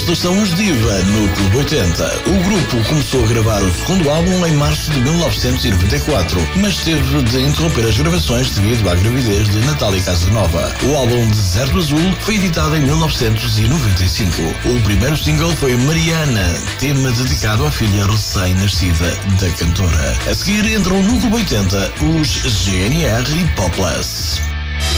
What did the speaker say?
Fundação Os Diva no Clube 80. O grupo começou a gravar o segundo álbum em março de 1994, mas teve de interromper as gravações devido à gravidez de Natália Casanova. O álbum Deserto Azul foi editado em 1995. O primeiro single foi Mariana, tema dedicado à filha recém-nascida da cantora. A seguir entram no Clube 80 os GNR e Popless.